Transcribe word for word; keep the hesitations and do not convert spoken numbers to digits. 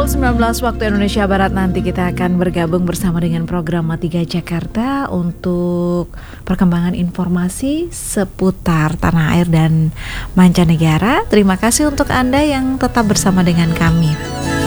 Pukul sembilan belas waktu Indonesia Barat nanti kita akan bergabung bersama dengan program Matiga Jakarta untuk perkembangan informasi seputar tanah air dan mancanegara. Terima kasih untuk Anda yang tetap bersama dengan kami.